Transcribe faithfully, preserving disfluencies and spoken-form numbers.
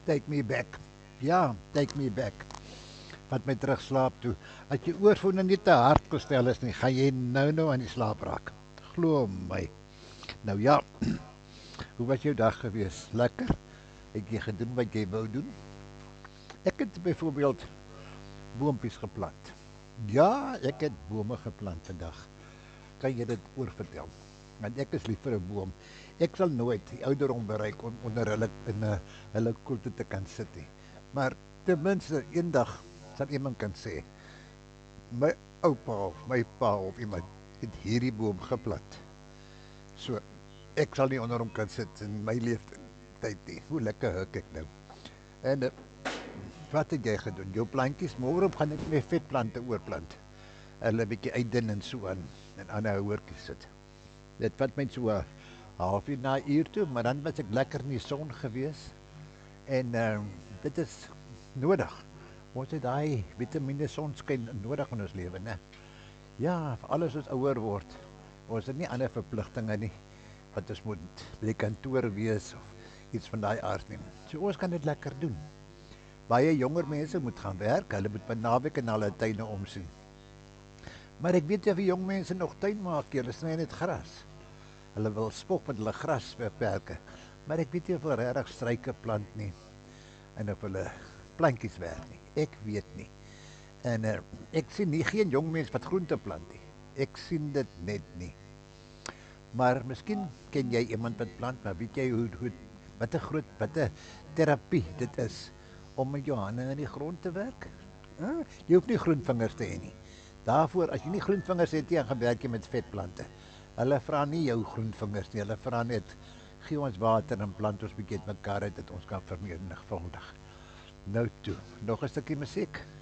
Take me back. Ja, take me back. Wat my terug slaap toe. As jy oorfone nie te hard gestel is nie, gaan jy nou nou aan die slaap raak. Glo my. Nou ja, hoe was jou dag gewees? Lekker? Het jy gedoen wat jy wou doen? Ek het byvoorbeeld boontjies geplant. Ja, ek het bome geplant vandag. Kan jy dit oorvertel? Want ek is lief vir 'n boom. Ek sal nooit die ouderdom bereik om onder hulle in 'n hulle koelte te kan sit nie. Maar ten minste eendag sal iemand kan sê, my oupa of my pa of iemand het hierdie boom geplant. So, ek sal nie onder hom kan sit in my leeftyd nie. Hoe lekker huk ek nou. En uh, wat het jy gedoen? Jou plantjies, môre gaan ek my vetplante oorplant. Hulle 'n bietjie uitdun en so aan en ander hoortjies sit. Dit vat my so 'n halfuur na 'n uur toe, maar dan was ek lekker in die son gewees. En uh, dit is nodig. Ons het daai vitamiene sonskyn nodig in ons lewe, né? Ja, vir alles ons ouer word. Ons het nie ander verpligtinge nie. Wat ons moet by die kantoor wees of iets van daai aard nie. So ons kan dit lekker doen. Baie jonger mense moet gaan werk, hulle moet by naweek en hulle tuine omsien. Maar ek weet jy vir jong mense nog tuin maak, hulle sny net gras. Hulle wil spog met hulle gras beperke. Maar ek weet jy of hulle regtig struike plant nie. En of hulle plantjies werk nie. Ek weet nie. En uh, ek sien nie geen jong mens wat groente plant nie. Ek sien dit net nie. Maar miskien ken jy iemand wat plant, maar weet jy hoe, hoe wat 'n groot, wat 'n terapie dit is om met jou hande in die grond te werk? Huh? Jy hoef nie groenvingers te hê nie. Daarvoor, as jy nie groenvingers het nie, gaan werk jy met vetplante. Hulle vra nie jou groenvingers nie, hulle vra net, gee ons water en plant ons bietjie mekaar uit, dat ons kan vermenigvuldig. Nou toe, nog 'n stukkie musiek.